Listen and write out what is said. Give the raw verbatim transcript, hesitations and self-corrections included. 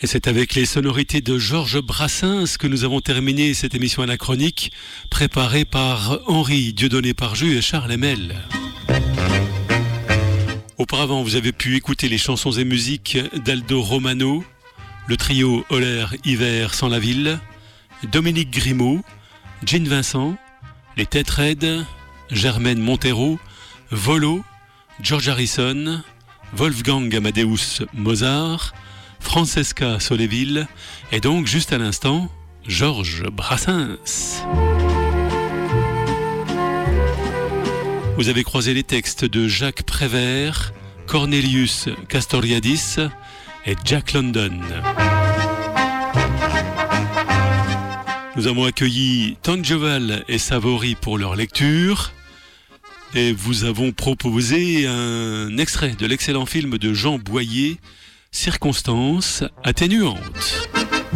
Et c'est avec les sonorités de Georges Brassens que nous avons terminé cette émission anachronique préparée par Henri Dieudonné Parjus et Charles Hemel. Auparavant, vous avez pu écouter les chansons et musiques d'Aldo Romano, le trio Holler Hiver sans la ville, Dominique Grimaud, Gene Vincent, les Têtes Raides, Germaine Montero, Volo, George Harrison, Wolfgang Amadeus Mozart, Francesca Soléville et donc juste à l'instant, Georges Brassens. Vous avez croisé les textes de Jacques Prévert, Cornelius Castoriadis et Jack London. Nous avons accueilli Tangioval et Savori pour leur lecture et vous avons proposé un extrait de l'excellent film de Jean Boyer, Circonstances atténuantes.